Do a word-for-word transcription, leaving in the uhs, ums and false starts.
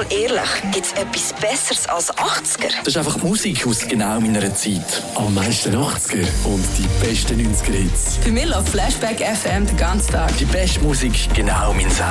mal ehrlich, gibt es etwas Besseres als achtziger? Das ist einfach Musik aus genau meiner Zeit. Am meisten achtziger und die besten neunziger Hits. Für mich läuft Flashback F M den ganzen Tag. Die beste Musik genau mein Sound.